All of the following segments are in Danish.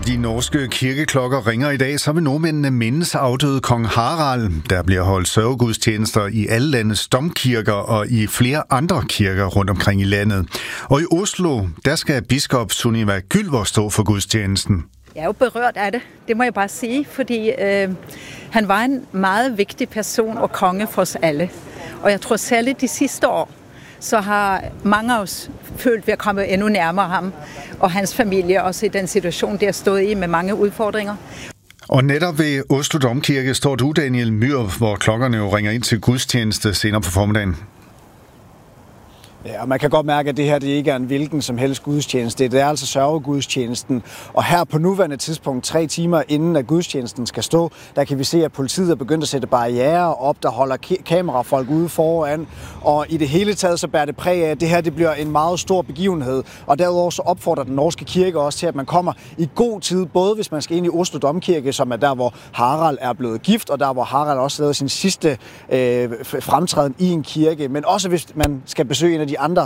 de norske kirkeklokker ringer i dag, så vil nordmændene mindes afdøde kong Harald. Der bliver holdt sørgegudstjenester i alle landets domkirker og i flere andre kirker rundt omkring i landet. Og i Oslo, der skal biskop Sunniva Gylver stå for gudstjenesten. Jeg er jo berørt af det må jeg bare sige, fordi han var en meget vigtig person og konge for os alle. Og jeg tror særligt de sidste år, så har mange af os følt, at vi er kommet endnu nærmere ham og hans familie, også i den situation, der stod i med mange udfordringer. Og netop ved Oslo Domkirke står du, Daniel Myhr, hvor klokkerne jo ringer ind til gudstjeneste senere på formiddagen. Ja, og man kan godt mærke, at det her det ikke er en hvilken som helst gudstjeneste. Det er altså sørgegudstjenesten. Og her på nuværende tidspunkt, 3 timer inden at gudstjenesten skal stå, der kan vi se, at politiet er begyndt at sætte barrierer op, der holder kamerafolk ude foran. Og i det hele taget så bærer det præg af, at det her det bliver en meget stor begivenhed. Og derudover så opfordrer den norske kirke også til, at man kommer i god tid, både hvis man skal ind i Oslo Domkirke, som er der, hvor Harald er blevet gift, og der, hvor Harald også lavede sin sidste fremtræden i en kirke, men også hvis man skal besøge en af de andre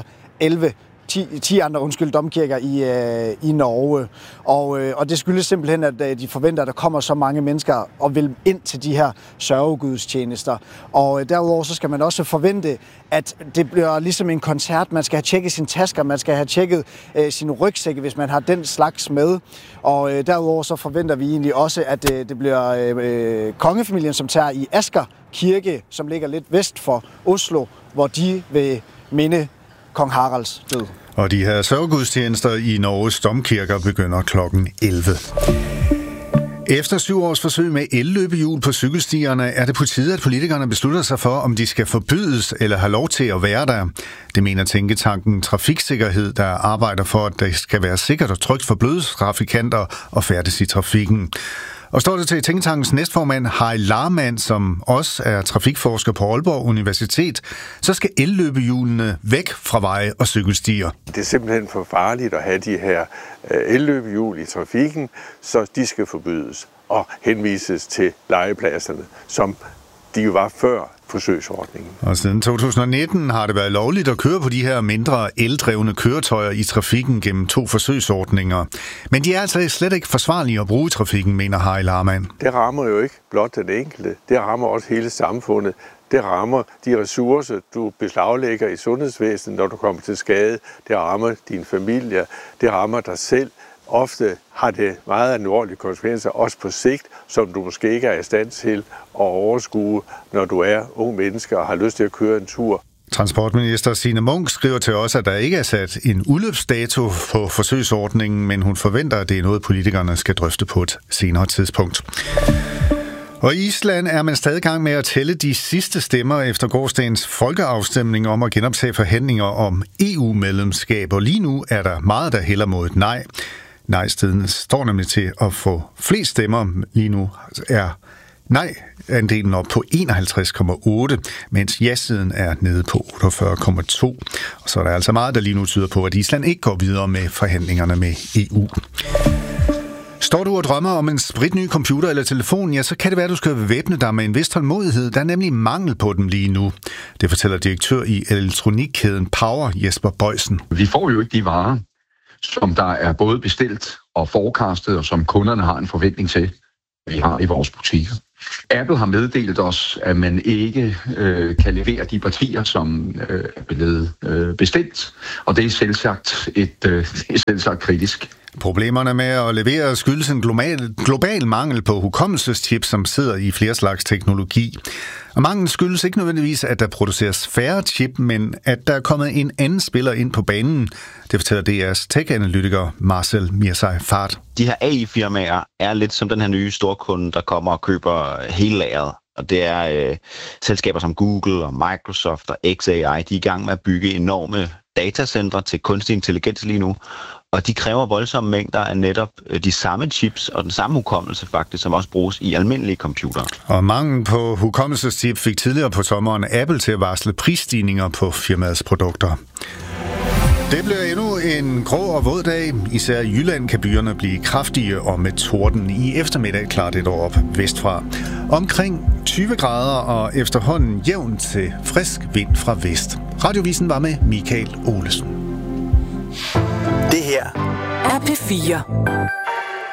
10 andre domkirker i Norge. Og det skyldes simpelthen, at de forventer, at der kommer så mange mennesker og vil ind til de her sørgegudstjenester. Og derudover så skal man også forvente, at det bliver ligesom en koncert. Man skal have tjekket sine tasker, man skal have tjekket sine rygsække, hvis man har den slags med. Og derudover så forventer vi egentlig også, at det bliver kongefamilien, som tager i Asker Kirke, som ligger lidt vest for Oslo, hvor de vil minde kong Haralds død. Og de her sørgegudstjenester i Norges domkirker begynder klokken 11. Efter 7 års forsøg med elløbehjul på cykelstierne er det på tide, at politikerne beslutter sig for, om de skal forbydes eller have lov til at være der. Det mener tænketanken Trafiksikkerhed, der arbejder for, at det skal være sikkert og trygt for bløde trafikanter at færdes i trafikken. Og står det til tænketankens næstformand Harry Lahrmann, som også er trafikforsker på Aalborg Universitet, så skal elløbehjulene væk fra veje og cykelstier. Det er simpelthen for farligt at have de her elløbehjul i trafikken, så de skal forbydes og henvises til legepladserne, som de jo var før forsøgsordningen. Og siden 2019 har det været lovligt at køre på de her mindre eldrevne køretøjer i trafikken gennem 2 forsøgsordninger. Men de er altså slet ikke forsvarlige at bruge i trafikken, mener Harry Lahrmann. Det rammer jo ikke blot den enkelte, det rammer også hele samfundet. Det rammer de ressourcer, du beslaglægger i sundhedsvæsenet, når du kommer til skade. Det rammer din familie, det rammer dig selv. Ofte har det meget alvorlige konsekvenser, også på sigt, som du måske ikke er i stand til at overskue, når du er ung menneske og har lyst til at køre en tur. Transportminister Signe Munk skriver til os, at der ikke er sat en udløbsdato på forsøgsordningen, men hun forventer, at det er noget, politikerne skal drøfte på et senere tidspunkt. Og i Island er man stadig i gang med at tælle de sidste stemmer efter gårsdagens folkeafstemning om at genoptage forhandlinger om EU-medlemskab. Og lige nu er der meget, der hælder mod et nej. Nej-siden står nemlig til at få flest stemmer. Lige nu er nej-andelen op på 51,8, mens ja-siden er nede på 48,2. Og så er der altså meget, der lige nu tyder på, at Island ikke går videre med forhandlingerne med EU. Står du og drømmer om en spritny computer eller telefon, ja, så kan det være, at du skal bevæbne dig med en vis tålmodighed. Der er nemlig mangel på dem lige nu. Det fortæller direktør i elektronikkæden Power, Jesper Bøjsen. Vi får jo ikke de varer, som der er både bestilt og forecastet, og som kunderne har en forventning til, vi har i vores butikker. Apple har meddelt os, at man ikke kan levere de batterier, som er blevet bestilt, og det er selvsagt kritisk. Problemerne med at levere skyldes en global mangel på hukommelseschips, som sidder i flere slags teknologi. Og manglen skyldes ikke nødvendigvis, at der produceres færre chip, men at der er kommet en anden spiller ind på banen. Det fortæller DR's tech-analytiker Marcel Mirzai-Fard. De her AI-firmaer er lidt som den her nye storkunde, der kommer og køber hele lageret. Og det er selskaber som Google og Microsoft og XAI, de er i gang med at bygge enorme datacentre til kunstig intelligens lige nu. Og de kræver voldsomme mængder af netop de samme chips og den samme hukommelse faktisk, som også bruges i almindelige computere. Og manglen på hukommelsechip fik tidligere på sommeren Apple til at varsle prisstigninger på firmaets produkter. Det bliver endnu en grå og våd dag. Især i Jylland kan byerne blive kraftige og med torden. I eftermiddag klarer det dog op vestfra. Omkring 20 grader og efterhånden jævn til frisk vind fra vest. Radiovisen var med Michael Olesen. Det her er P4.